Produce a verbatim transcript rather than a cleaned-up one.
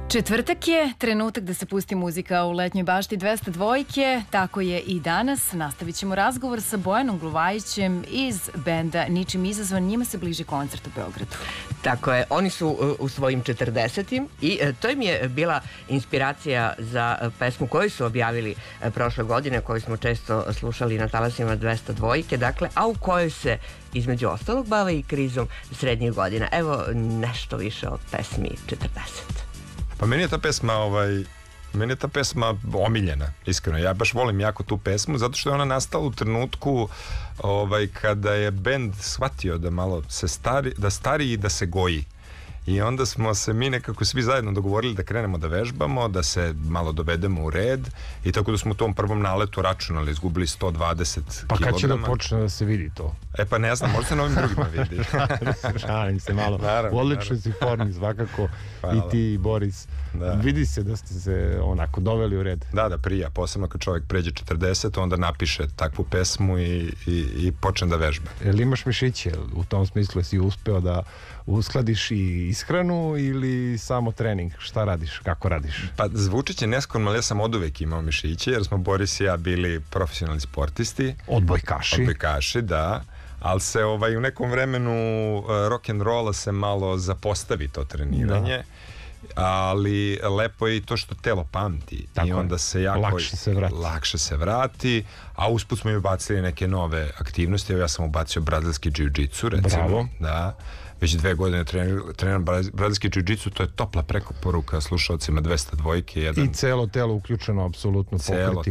Četvrtak je trenutak da se pusti muzika u letnjoj bašti dvesta dvojke, tako je i danas. Nastavit ćemo razgovor sa Bojanom Gluvajićem iz benda Ničim izazvan. Njima se bliži koncert u Beogradu. Tako je, oni su u, u svojim četrdesetim i e, to im je bila inspiracija za pesmu koju su objavili e, prošle godine, koju smo često slušali na talasima dvesta dvojke, dakle, a u kojoj se između ostalog bave i krizom srednjih godina. Evo nešto više o pesmi četrdeset. Pa meni je ta pesma ovaj, meni je ta pesma omiljena, iskreno. Ja baš volim jako tu pesmu, zato što je ona nastala u trenutku ovaj, kada je bend shvatio da malo se stari, da stari i da se goji. I onda smo se mi nekako svi zajedno dogovorili da krenemo da vežbamo, da se malo dovedemo u red i tako da smo u tom prvom naletu računali, izgubili sto dvadeset kilograma. Pa kad će da počne da se vidi to? E pa ne znam, možda se na ovim drugima vidi. Šalim se malo. Naravno, u odličnoj si formi svakako. Hvala. I ti i Boris. Da. Vidi se da ste se onako doveli u red. Da, da, prija. Posebno kad čovjek pređe četrdeset, onda napiše takvu pesmu i, i, i počne da vežba. Jel imaš mišiće? U tom smislu si uspeo da uskladiš i ishranu ili samo trening? Šta radiš? Kako radiš? Pa zvučit će neskromno, ali ja sam oduvek imao mišiće, jer smo Boris i ja bili profesionalni sportisti. Odbojkaši. Odbojkaši, da. Ali se ovaj, u nekom vremenu uh, rock'n'rolla se malo zapostavi to treniranje. Da. Ali lepo je i to što telo pamti. Tako i onda se jako lakše se vrati. Lakše se vrati, a usput smo i ubacili neke nove aktivnosti. Evo ja sam ubacio brazilski jiu-jitsu, recimo. Bravo. Da. Već dve godine treniram brazilski jiu-jitsu, to je topla preporuka slušalcima dvesta dvojke. Jedan... I celo telo uključeno, apsolutno pokreti.